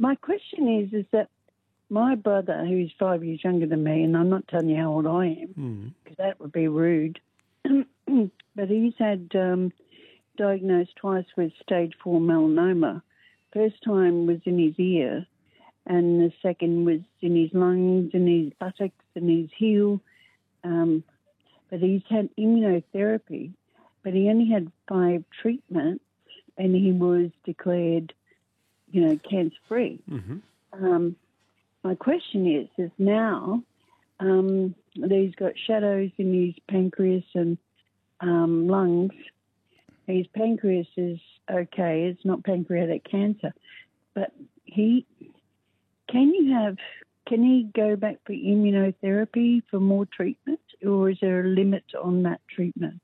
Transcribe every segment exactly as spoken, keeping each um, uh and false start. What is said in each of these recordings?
my question is, is that my brother, who's five years younger than me, and I'm not telling you how old I am, because mm. that would be rude, but he's had um, diagnosed twice with stage four melanoma. First time was in his ear, and the second was in his lungs, in his buttocks, and his heel. Um, but he's had immunotherapy, but he only had five treatments, and he was declared, you know, cancer-free. Mm-hmm. Um, my question is, is now um, that he's got shadows in his pancreas and um, lungs. His pancreas is okay; it's not pancreatic cancer, but he can you have can he go back for immunotherapy for more treatment, or is there a limit on that treatment?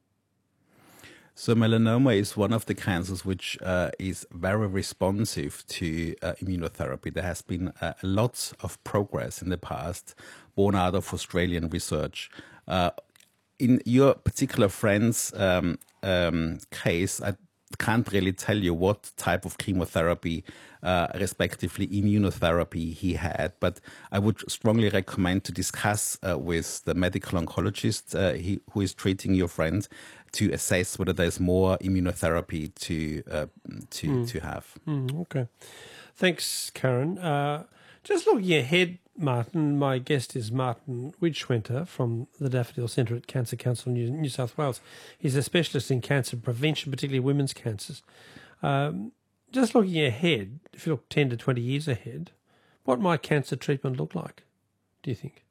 So melanoma is one of the cancers which uh, is very responsive to uh, immunotherapy. There has been uh, lots of progress in the past, born out of Australian research. Uh, in your particular friend's um, um, case, I can't really tell you what type of chemotherapy, uh, respectively immunotherapy he had, but I would strongly recommend to discuss uh, with the medical oncologist uh, he, who is treating your friend to assess whether there's more immunotherapy to uh, to mm. to have. Mm, okay, thanks, Karen. Uh, just looking ahead, Martin, my guest is Martin Widgewenter from the Daffodil Centre at Cancer Council New, New South Wales. He's a specialist in cancer prevention, particularly women's cancers. Um, just looking ahead, if you look ten to twenty years ahead, what might cancer treatment look like, do you think?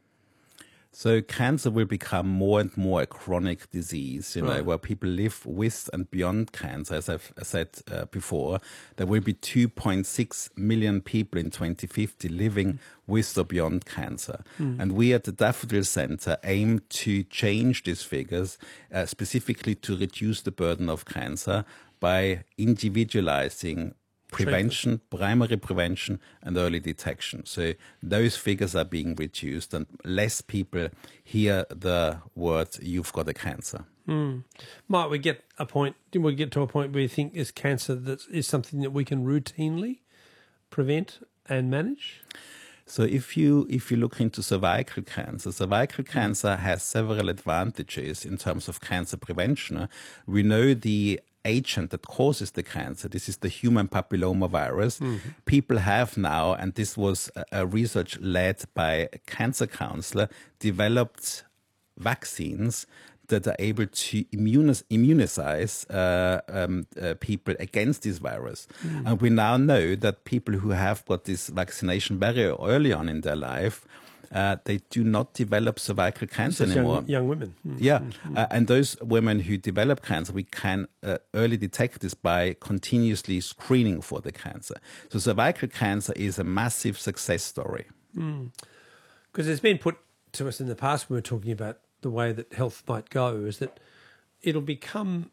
So cancer will become more and more a chronic disease, you know, right. where people live with and beyond cancer. As I've said uh, before, there will be two point six million people in twenty fifty living with or beyond cancer. Mm. And we at the Daffodil Centre aim to change these figures, uh, specifically to reduce the burden of cancer by individualizing prevention, primary prevention, and early detection. So those figures are being reduced, and less people hear the word "you've got a cancer." Mm. Might we get a point? Do we get to a point where you think is cancer that is something that we can routinely prevent and manage? So if you if you look into cervical cancer, cervical cancer has several advantages in terms of cancer prevention. We know the agent that causes the cancer. This is the human papilloma virus. Mm-hmm. People have now, and this was a, a research led by a cancer counselor, developed vaccines that are able to immunize, immunize uh, um, uh, people against this virus. Mm. And we now know that people who have got this vaccination very early on in their life, Uh, they do not develop cervical cancer anymore. Young, young women. Mm. Yeah. Mm. Uh, and those women who develop cancer, we can uh, early detect this by continuously screening for the cancer. So cervical cancer is a massive success story. Because mm. it's been put to us in the past when we're talking about the way that health might go, is that it'll become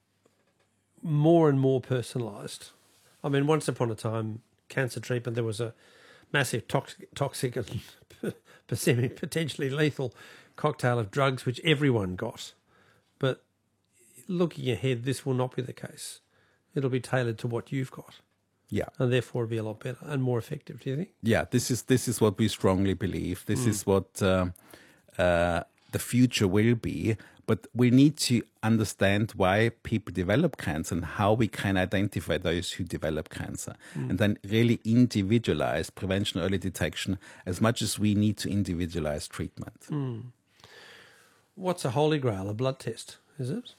more and more personalised. I mean, once upon a time, cancer treatment, there was a massive toxic, toxic and potentially lethal cocktail of drugs which everyone got. But looking ahead, this will not be the case. It'll be tailored to what you've got. Yeah. And therefore it'll be a lot better and more effective, do you think? Yeah, this is this is what we strongly believe. This mm. is what uh, uh, the future will be. But we need to understand why people develop cancer and how we can identify those who develop cancer. Mm. And then really individualize prevention, early detection, as much as we need to individualize treatment. Mm. What's a holy grail? A blood test, is it?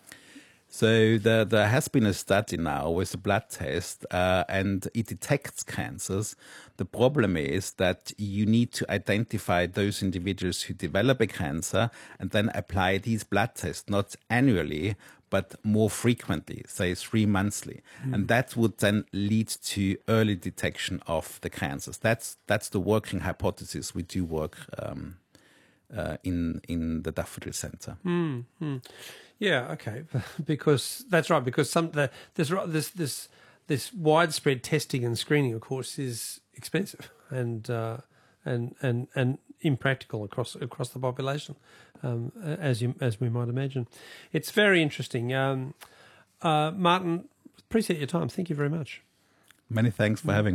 So there, there has been a study now with a blood test, uh, and it detects cancers. The problem is that you need to identify those individuals who develop a cancer and then apply these blood tests, not annually, but more frequently, say three monthly. Mm. And that would then lead to early detection of the cancers. That's, that's the working hypothesis. We do work um, uh, in, in the Daffodil Centre. Mm, mm. Yeah, okay, because that's right. Because some the, this this this this widespread testing and screening, of course, is expensive and uh, and and and impractical across across the population, um, as you as we might imagine. It's very interesting. Um, uh, Martin, appreciate your time. Thank you very much. Many thanks for having me.